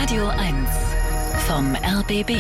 Radio 1 vom RBB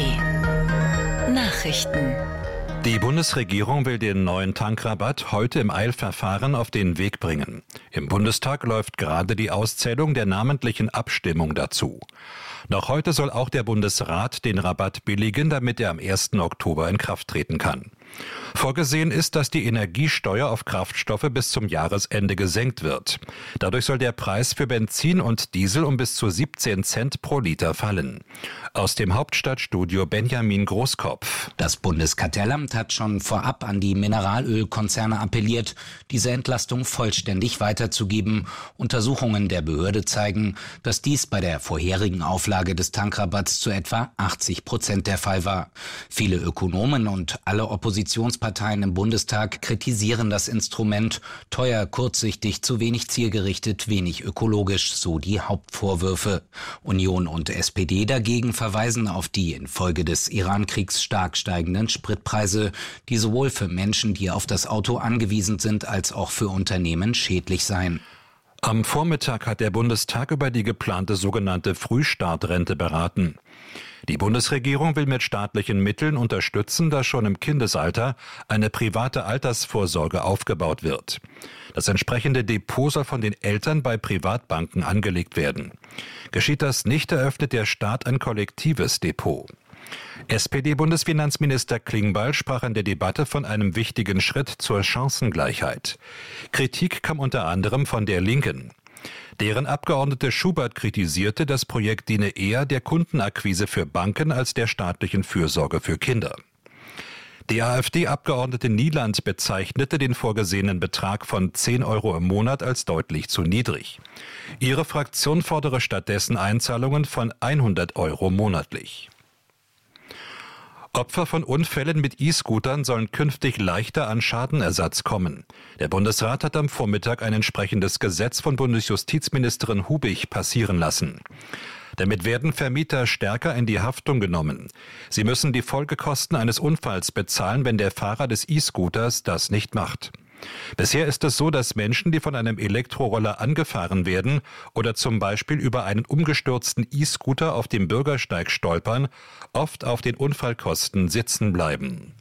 Nachrichten. Die Bundesregierung will den neuen Tankrabatt heute im Eilverfahren auf den Weg bringen. Im Bundestag läuft gerade die Auszählung der namentlichen Abstimmung dazu. Noch heute soll auch der Bundesrat den Rabatt billigen, damit er am 1. Oktober in Kraft treten kann. Vorgesehen ist, dass die Energiesteuer auf Kraftstoffe bis zum Jahresende gesenkt wird. Dadurch soll der Preis für Benzin und Diesel um bis zu 17 Cent pro Liter fallen. Aus dem Hauptstadtstudio Benjamin Großkopf. Das Bundeskartellamt hat schon vorab an die Mineralölkonzerne appelliert, diese Entlastung vollständig weiterzugeben. Untersuchungen der Behörde zeigen, dass dies bei der vorherigen Auflage des Tankrabatts zu etwa 80% der Fall war. Viele Ökonomen und alle Oppositionsparteien im Bundestag kritisieren das Instrument. Teuer, kurzsichtig, zu wenig zielgerichtet, wenig ökologisch, so die Hauptvorwürfe. Union und SPD dagegen verweisen auf die infolge des Iran-Kriegs stark steigenden Spritpreise, die sowohl für Menschen, die auf das Auto angewiesen sind, als auch für Unternehmen schädlich seien. Am Vormittag hat der Bundestag über die geplante sogenannte Frühstartrente beraten. Die Bundesregierung will mit staatlichen Mitteln unterstützen, dass schon im Kindesalter eine private Altersvorsorge aufgebaut wird. Das entsprechende Depot soll von den Eltern bei Privatbanken angelegt werden. Geschieht das nicht, eröffnet der Staat ein kollektives Depot. SPD-Bundesfinanzminister Klingbeil sprach in der Debatte von einem wichtigen Schritt zur Chancengleichheit. Kritik kam unter anderem von der Linken. Deren Abgeordnete Schubert kritisierte, das Projekt diene eher der Kundenakquise für Banken als der staatlichen Fürsorge für Kinder. Die AfD-Abgeordnete Nieland bezeichnete den vorgesehenen Betrag von 10 Euro im Monat als deutlich zu niedrig. Ihre Fraktion fordere stattdessen Einzahlungen von 100 Euro monatlich. Opfer von Unfällen mit E-Scootern sollen künftig leichter an Schadenersatz kommen. Der Bundesrat hat am Vormittag ein entsprechendes Gesetz von Bundesjustizministerin Hubig passieren lassen. Damit werden Vermieter stärker in die Haftung genommen. Sie müssen die Folgekosten eines Unfalls bezahlen, wenn der Fahrer des E-Scooters das nicht macht. Bisher ist es so, dass Menschen, die von einem Elektroroller angefahren werden oder zum Beispiel über einen umgestürzten E-Scooter auf dem Bürgersteig stolpern, oft auf den Unfallkosten sitzen bleiben.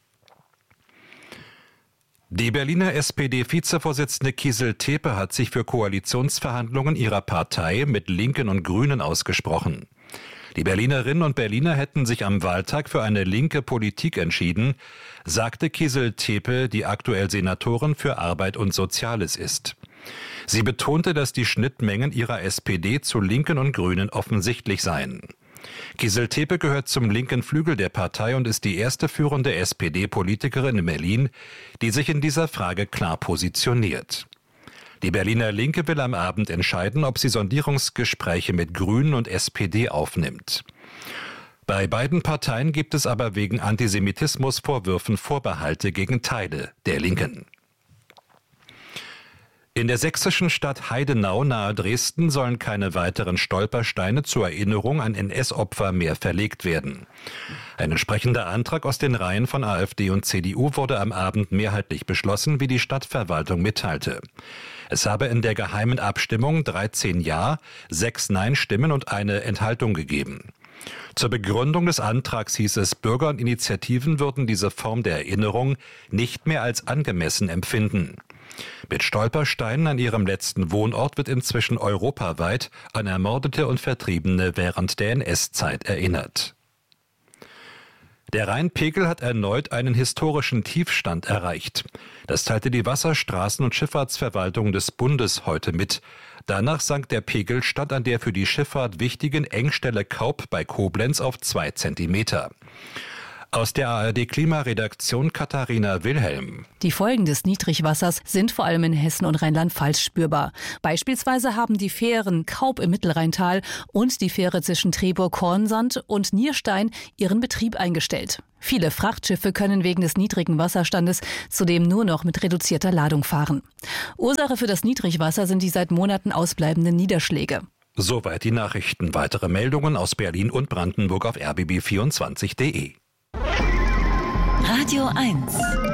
Die Berliner SPD-Vizevorsitzende Kießel-Tepe hat sich für Koalitionsverhandlungen ihrer Partei mit Linken und Grünen ausgesprochen. Die Berlinerinnen und Berliner hätten sich am Wahltag für eine linke Politik entschieden, sagte Kießel-Tepe, die aktuell Senatorin für Arbeit und Soziales ist. Sie betonte, dass die Schnittmengen ihrer SPD zu Linken und Grünen offensichtlich seien. Kießel-Tepe gehört zum linken Flügel der Partei und ist die erste führende SPD-Politikerin in Berlin, die sich in dieser Frage klar positioniert. Die Berliner Linke will am Abend entscheiden, ob sie Sondierungsgespräche mit Grünen und SPD aufnimmt. Bei beiden Parteien gibt es aber wegen Antisemitismusvorwürfen Vorbehalte gegen Teile der Linken. In der sächsischen Stadt Heidenau nahe Dresden sollen keine weiteren Stolpersteine zur Erinnerung an NS-Opfer mehr verlegt werden. Ein entsprechender Antrag aus den Reihen von AfD und CDU wurde am Abend mehrheitlich beschlossen, wie die Stadtverwaltung mitteilte. Es habe in der geheimen Abstimmung 13 Ja, 6 Nein-Stimmen und eine Enthaltung gegeben. Zur Begründung des Antrags hieß es, Bürger und Initiativen würden diese Form der Erinnerung nicht mehr als angemessen empfinden. Mit Stolpersteinen an ihrem letzten Wohnort wird inzwischen europaweit an Ermordete und Vertriebene während der NS-Zeit erinnert. Der Rheinpegel hat erneut einen historischen Tiefstand erreicht. Das teilte die Wasser-, Straßen- und Schifffahrtsverwaltung des Bundes heute mit. Danach sank der Pegelstand an der für die Schifffahrt wichtigen Engstelle Kaup bei Koblenz auf 2 Zentimeter. Aus der ARD-Klimaredaktion Katharina Wilhelm. Die Folgen des Niedrigwassers sind vor allem in Hessen und Rheinland-Pfalz spürbar. Beispielsweise haben die Fähren Kaup im Mittelrheintal und die Fähre zwischen Trebow-Kornsand und Nierstein ihren Betrieb eingestellt. Viele Frachtschiffe können wegen des niedrigen Wasserstandes zudem nur noch mit reduzierter Ladung fahren. Ursache für das Niedrigwasser sind die seit Monaten ausbleibenden Niederschläge. Soweit die Nachrichten. Weitere Meldungen aus Berlin und Brandenburg auf rbb24.de. Radio 1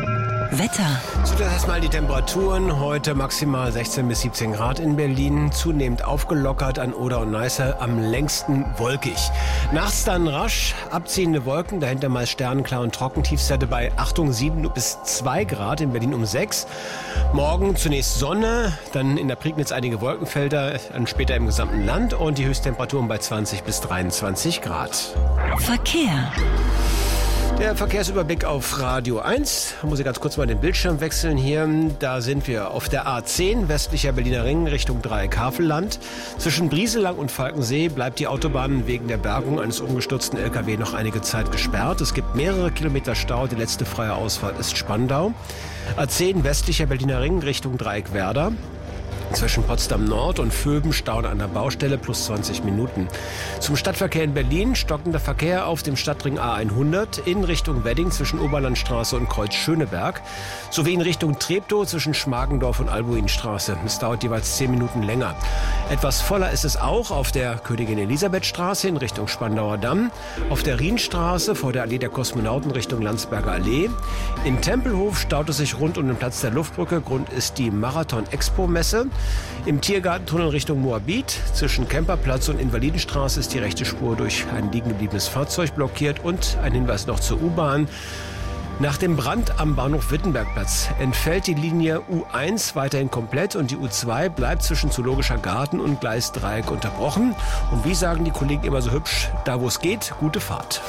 Wetter. Zuerst erstmal die Temperaturen. Heute maximal 16 bis 17 Grad in Berlin. Zunehmend aufgelockert an Oder und Neiße. Am längsten wolkig. Nachts dann rasch abziehende Wolken. Dahinter mal sternenklar und trocken. Tiefstwerte bei, Achtung, 7 bis 2 Grad. In Berlin um 6. Morgen zunächst Sonne. Dann in der Prignitz einige Wolkenfelder. Dann später im gesamten Land. Und die Höchsttemperaturen bei 20 bis 23 Grad. Verkehr. Der Verkehrsüberblick auf Radio 1. Da muss ich ganz kurz mal den Bildschirm wechseln hier. Da sind wir auf der A10, westlicher Berliner Ring, Richtung Dreieck Havelland. Zwischen Brieselang und Falkensee bleibt die Autobahn wegen der Bergung eines umgestürzten LKW noch einige Zeit gesperrt. Es gibt mehrere Kilometer Stau. Die letzte freie Ausfahrt ist Spandau. A10, westlicher Berliner Ring, Richtung Dreieck Werder. Zwischen Potsdam Nord und Vöben Stau an der Baustelle plus 20 Minuten. Zum Stadtverkehr in Berlin stockender Verkehr auf dem Stadtring A100 in Richtung Wedding zwischen Oberlandstraße und Kreuz Schöneberg sowie in Richtung Treptow zwischen Schmargendorf und Albuinstraße. Es dauert jeweils 10 Minuten länger. Etwas voller ist es auch auf der Königin Elisabeth Straße in Richtung Spandauer Damm, auf der Rienstraße vor der Allee der Kosmonauten Richtung Landsberger Allee. In Tempelhof staut es sich rund um den Platz der Luftbrücke. Grund ist die Marathon-Expo-Messe. Im Tiergartentunnel Richtung Moabit zwischen Kemperplatz und Invalidenstraße ist die rechte Spur durch ein liegen gebliebenes Fahrzeug blockiert. Und ein Hinweis noch zur U-Bahn. Nach dem Brand am Bahnhof Wittenbergplatz entfällt die Linie U1 weiterhin komplett und die U2 bleibt zwischen Zoologischer Garten und Gleisdreieck unterbrochen. Und wie sagen die Kollegen immer so hübsch, da wo es geht, gute Fahrt.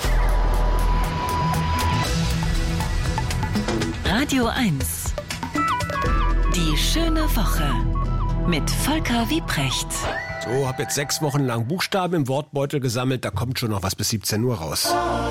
Radio 1. Die schöne Woche. Mit Volker Wiebrecht. So, hab jetzt 6 Wochen lang Buchstaben im Wortbeutel gesammelt. Da kommt schon noch was bis 17 Uhr raus.